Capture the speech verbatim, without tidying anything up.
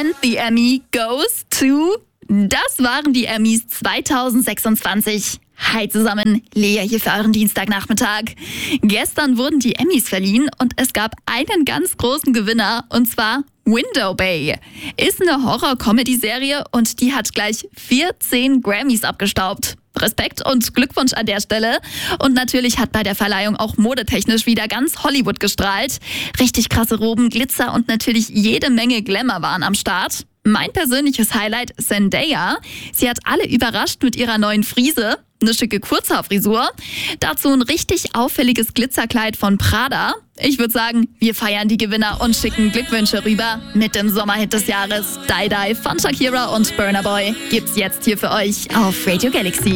And the Emmy goes to... Das waren die Emmys zwanzig sechsundzwanzig. Hi zusammen, Lea hier für euren Dienstagnachmittag. Gestern wurden die Emmys verliehen und es gab einen ganz großen Gewinner, und zwar Window Bay. Ist eine Horror-Comedy-Serie und die hat gleich vierzehn Grammys abgestaubt. Respekt und Glückwunsch an der Stelle. Und natürlich hat bei der Verleihung auch modetechnisch wieder ganz Hollywood gestrahlt. Richtig krasse Roben, Glitzer und natürlich jede Menge Glamour waren am Start. Mein persönliches Highlight, Zendaya. Sie hat alle überrascht mit ihrer neuen Frise. Eine schicke Kurzhaarfrisur. Dazu ein richtig auffälliges Glitzerkleid von Prada. Ich würde sagen, wir feiern die Gewinner und schicken Glückwünsche rüber mit dem Sommerhit des Jahres. Die Die von Shakira und Burna Boy gibt's jetzt hier für euch auf Radio Galaxy.